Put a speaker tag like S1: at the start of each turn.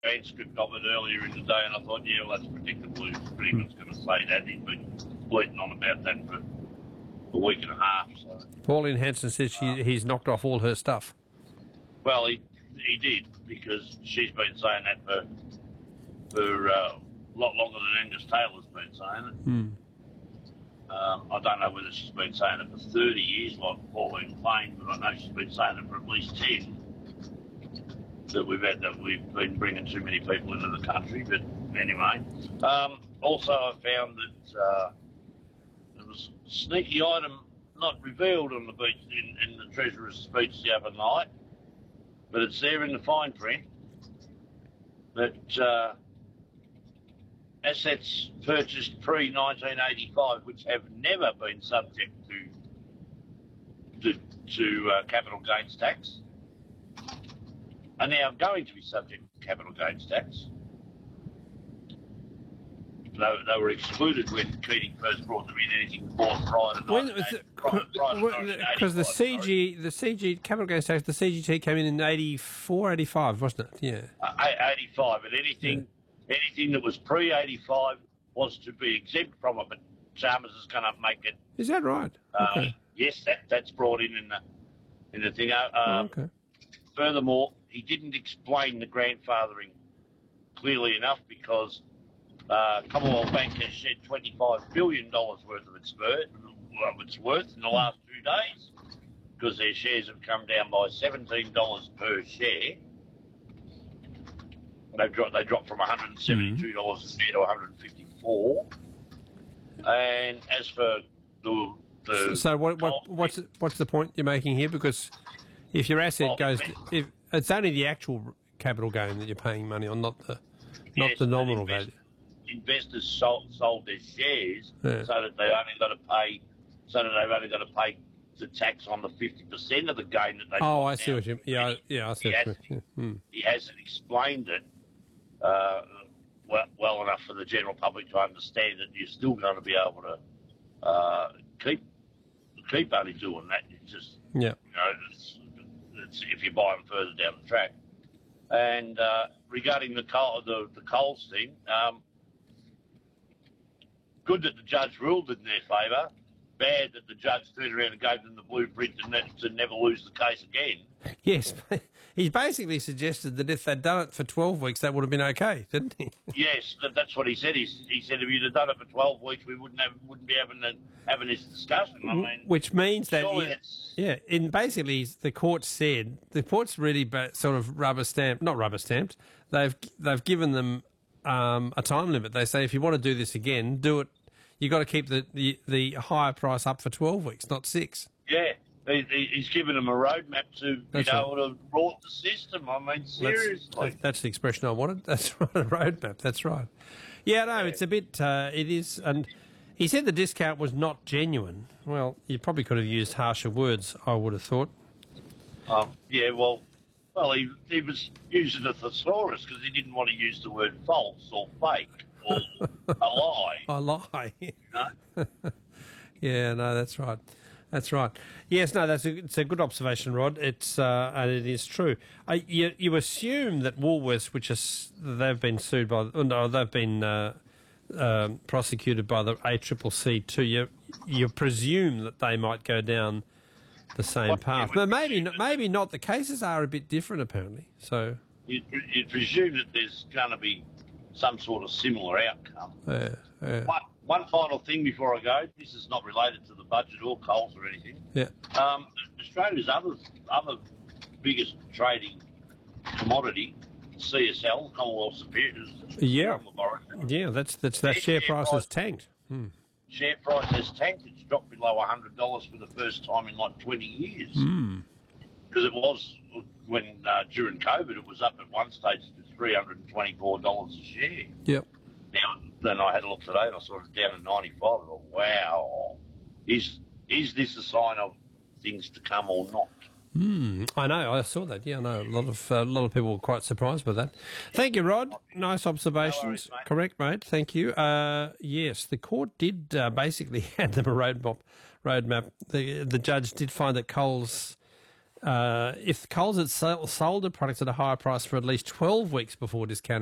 S1: transcript of it earlier in the day, and I thought, yeah, well, that's predictable. He was pretty much going to say that. He'd been bleating on about that for a week and a half. So.
S2: Pauline Hanson says he's knocked off all her stuff.
S1: Well, he did, because she's been saying that for a lot longer than Angus Taylor's been saying it. I don't know whether she's been saying it for 30 years like Pauline claimed, but I know she's been saying it for at least 10. That we've been bringing too many people into the country. But anyway, also I found that there was a sneaky item not revealed on the beach in the Treasurer's speech the other night, but it's there in the fine print that assets purchased pre-1985, which have never been subject to capital gains tax, are now going to be subject to capital gains tax. They were excluded when Keating first brought them in. Anything bought prior to 1985.
S2: Because the CG capital gains tax, the CGT came in 84, 85, wasn't it? Yeah.
S1: 85, and anything that was pre-85 was to be exempt from it, but Chalmers is going to make it.
S2: Is that right? Okay.
S1: Yes, that's brought in the thing.
S2: Okay.
S1: Furthermore, he didn't explain the grandfathering clearly enough, because Commonwealth Bank has shed $25 billion worth of its worth in the last 2 days, because their shares have come down by $17 per share. They dropped from $172 a share to $154. And as for the
S2: so what's the point you're making here? Because if your asset if it's only the actual capital gain that you're paying money on, not the nominal value.
S1: Investors sold their shares so that they've only got to pay the tax on the 50% of the gain that they.
S2: Oh, I see what you. I see what you mean.
S1: He hasn't explained it well enough for the general public to understand that you're still going to be able to keep only doing that. It's just it's if you buy them further down the track. And regarding the Coles thing, good that the judge ruled in their favour. Bad that the judge turned around and gave them the blueprint to never lose the case again.
S2: Yes, he basically suggested that if they'd done it for 12 weeks, that would have been okay, didn't he?
S1: Yes, that's what he said. He said if you'd have done it for 12 weeks, we wouldn't be having this discussion. I mean,
S2: which means that basically the court's really sort of not rubber stamped. They've given them a time limit. They say if you want to do this again, do it. You've got to keep the higher price up for 12 weeks, not 6.
S1: Yeah. He's given them a roadmap to be able to rot the system. I mean, seriously.
S2: That's the expression I wanted. That's right, a roadmap. That's right. Yeah, no, it's a bit. It is, and he said the discount was not genuine. Well, you probably could have used harsher words, I would have thought.
S1: Yeah, well, he was using a thesaurus because he didn't want to use the word false or fake or a lie.
S2: A lie.
S1: You know?
S2: Yeah, no, that's right. That's right. Yes, no, it's a good observation, Rod. It's and it is true. You assume that Woolworths, they've been sued by, they've been prosecuted by the ACCC too. You presume that they might go down the same path, but maybe not. The cases are a bit different, apparently. So
S1: you'd presume that there's going to be some sort of similar outcome.
S2: Yeah.
S1: One final thing before I go. This is not related to the budget or Coles or anything.
S2: Yeah.
S1: Australia's other biggest trading commodity, CSL, Commonwealth Superiors.
S2: Yeah. That's that share price has tanked.
S1: Share price has tanked. It's dropped below $100 for the first time in like 20 years. Because it was when during COVID, it was up at one stage to $324 a share.
S2: Yep.
S1: Now, then I had a look today and I saw it down at 95. I thought, wow, is this a sign of things to come or not?
S2: I know. I saw that. Yeah, I know. A lot of people were quite surprised by that. Thank you, Rod. Nice observations.
S1: No worries, mate.
S2: Correct, mate. Thank you. Yes, the court did basically hand them a roadmap. The judge did find that Coles if Coles had sold the products at a higher price for at least 12 weeks before discounting